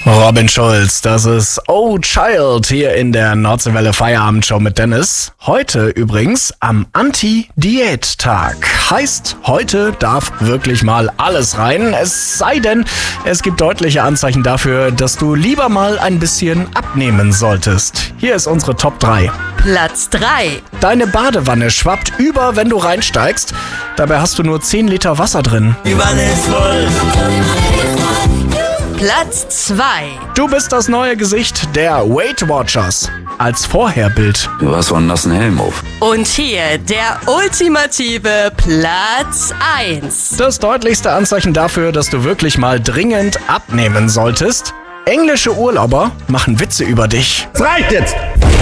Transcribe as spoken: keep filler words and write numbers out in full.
Robin Schulz, das ist Oh Child hier in der Nordseewelle Feierabendshow mit Dennis. Heute übrigens am Anti-Diät-Tag. Heißt, heute darf wirklich mal alles rein, es sei denn, es gibt deutliche Anzeichen dafür, dass du lieber mal ein bisschen abnehmen solltest. Hier ist unsere Top drei. Platz drei. Deine Badewanne schwappt über, wenn du reinsteigst. Dabei hast du nur zehn Liter Wasser drin. Die Wanne ist voll. Platz zwei. Du bist das neue Gesicht der Weight Watchers. Als Vorherbild. Du hast so einen nassen Helm auf. Und hier der ultimative Platz eins. Das deutlichste Anzeichen dafür, dass du wirklich mal dringend abnehmen solltest. Englische Urlauber machen Witze über dich. Es reicht jetzt!